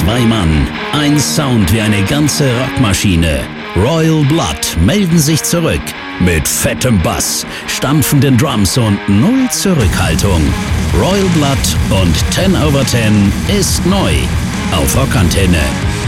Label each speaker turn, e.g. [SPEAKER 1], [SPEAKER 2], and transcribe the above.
[SPEAKER 1] 2 Mann, ein Sound wie eine ganze Rockmaschine. Royal Blood melden sich zurück mit fettem Bass, stampfenden Drums und null Zurückhaltung. Royal Blood und 10 over 10 ist neu auf Rockantenne.